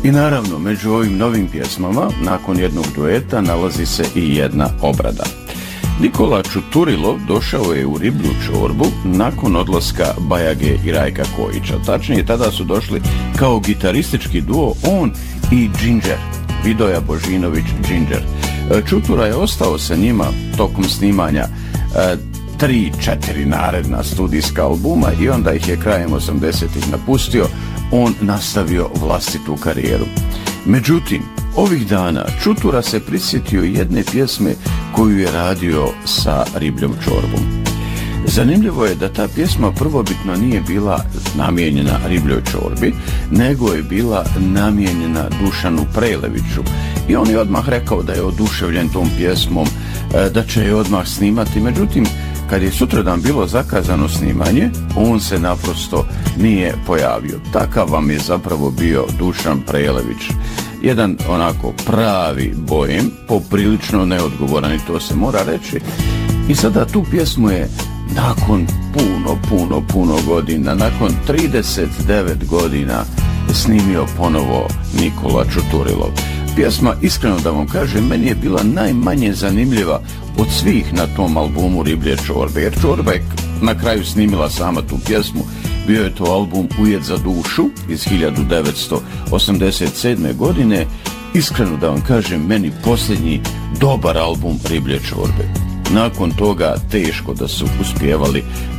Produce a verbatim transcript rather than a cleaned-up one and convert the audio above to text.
I naravno, među ovim novim pjesmama, nakon jednog dueta, nalazi se i jedna obrada. Nikola Čuturilov došao je u Riblju čorbu nakon odlaska Bajage i Rajka Kojića. Tačnije, tada su došli kao gitaristički duo on i Džinđer, Vidoja Božinović Džinđer. Čutura je ostao sa njima tokom snimanja e, tri, četiri naredna studijska albuma i onda ih je krajem osamdesetih napustio, on nastavio vlastitu karijeru. Međutim, ovih dana Čutura se prisjetio jedne pjesme koju je radio sa Ribljom čorbom. Zanimljivo je da ta pjesma prvobitno nije bila namijenjena Ribljoj čorbi, nego je bila namijenjena Dušanu Preleviću. I on je odmah rekao da je oduševljen tom pjesmom, da će je odmah snimati. Međutim, kad je sutradan bilo zakazano snimanje, on se naprosto nije pojavio. Takav vam je zapravo bio Dušan Prelević. Jedan onako pravi bojem, poprilično neodgovoran, i to se mora reći. I sada tu pjesmu je nakon puno, puno, puno godina, nakon trideset devet godina snimio ponovo Nikola Čuturilov. Pjesma, iskreno da vam kažem, meni je bila najmanje zanimljiva od svih na tom albumu Riblje čorbe, jer Čorba je na kraju snimila sama tu pjesmu. Bio je to album Ujed za dušu iz hiljadu devetsto osamdeset sedme. godine. Iskreno da vam kažem, meni posljednji dobar album Riblje čorbe. Nakon toga teško da su uspjevali